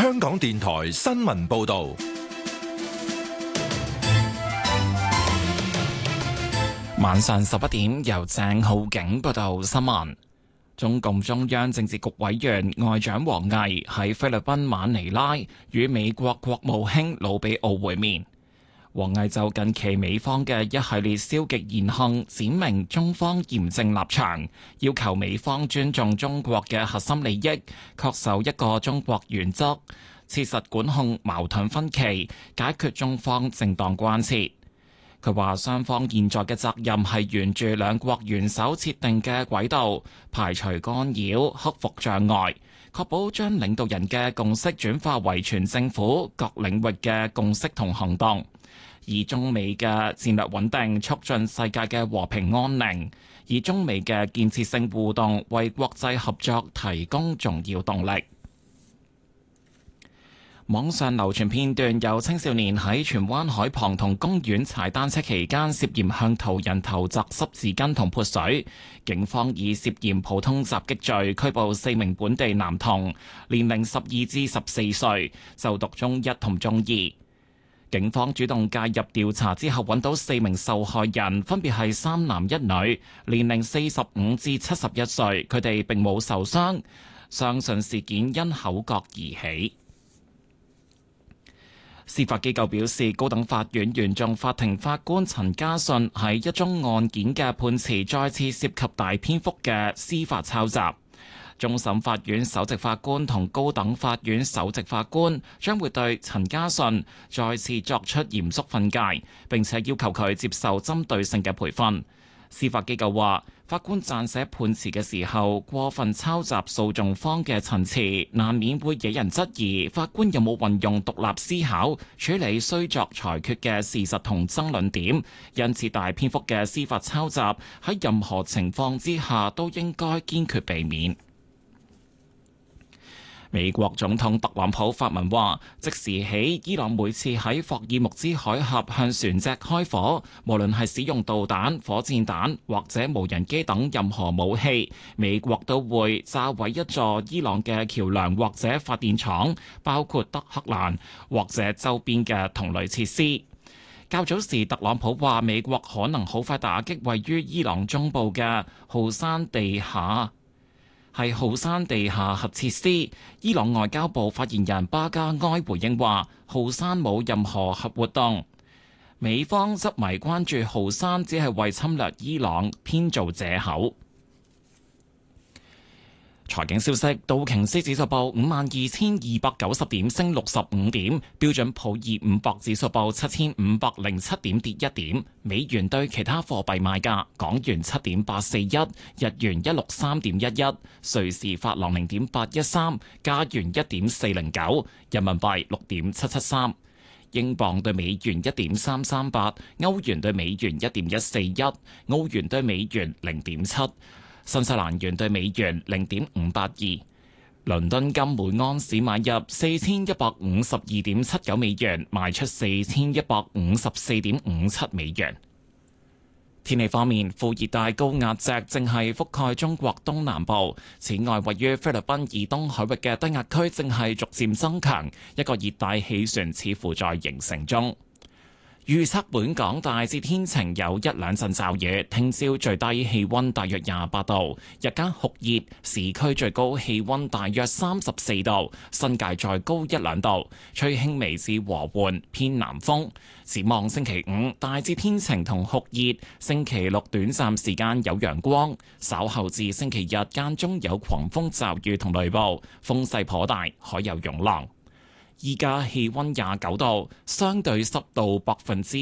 香港電台新聞報道。 晚上11點，由鄭浩景報道新聞。中共中央政治局委員外長王毅喺菲律賓馬尼拉與美國國務卿魯比奧會面。王毅就近期美方嘅一系列消極言行，闡明中方嚴正立場，要求美方尊重中國嘅核心利益，恪守一個中國原則，切實管控矛盾分歧，解決中方正當關切。佢話雙方現在嘅責任係沿住兩國元首設定嘅軌道，排除干擾，克服障礙，確保將領導人嘅共識轉化為全政府各領域嘅共識同行動，以中美嘅戰略穩定促進世界嘅和平安寧，以中美嘅建設性互動為國際合作提供重要動力。網上流傳片段有青少年喺荃灣海旁同公園踩單車期間涉嫌向途人投擲濕紙巾同潑水，警方以涉嫌普通襲擊罪拘捕4名本地男童，年齡12至14歲，就讀中一同中二。警方主動介入調查之後，揾到4名受害人，分別係3男1女，年齡45至71歲，佢哋並冇受傷，相信事件因口角而起。司法機構表示，高等法院原訟法庭法官陳家信喺一宗案件嘅判詞再次涉及大篇幅嘅司法抄襲。終審法院首席法官同高等法院首席法官將會對陳家信再次作出嚴肅訓誡，並且要求佢接受針對性嘅培訓。司法機構話，法官撰寫判詞嘅時候過分抄襲訴訟方嘅陳詞，難免會惹人質疑法官有冇運用獨立思考處理需作裁決嘅事實同爭論點，因此大篇幅嘅司法抄襲喺任何情況之下都應該堅決避免。美國總統特朗普發文話，即時起，伊朗每次喺霍爾木茲海峽向船隻開火，無論係使用導彈、火箭彈或者無人機等任何武器，美國都會炸毀一座伊朗嘅橋樑或者發電廠，包括德黑蘭或者周邊嘅同類設施。較早時，特朗普話美國可能好快打擊位於伊朗中部嘅浩山地下核設施。伊朗外交部發言人巴加埃回應話，浩山冇任何核活動，美方執迷關注浩山只係為侵略伊朗編造藉口。財經消息，道瓊斯指數報52,290點，升65點；標準普爾500指數報7,507點，跌1點。美元對其他貨幣賣價：港元7.841，日元163.11，瑞士法郎0.813，加元1.409，人民幣6.773。英鎊對美元1.338，歐元對美元1.141，澳元對美元0.7。新西蘭元對美元0.582，倫敦金每安士買入4152.79美元，賣出4154.57美元。天氣方面，副熱帶高壓脊正係覆蓋中國東南部，此外位於菲律賓以東海域嘅低壓區正係逐漸增強，一個熱帶氣旋似乎在形成中。預測本港大致天晴，有一兩陣驟雨。聽朝最低氣溫大約28度，日間酷熱，市區最高氣溫大約34度，新界再高一兩度，吹輕微至和緩偏南風。展望星期五大致天晴同酷熱，星期六短暫時間有陽光，稍後至星期日間中有狂風驟雨同雷暴，風勢頗大，海有湧浪。依家氣溫29度，相對濕度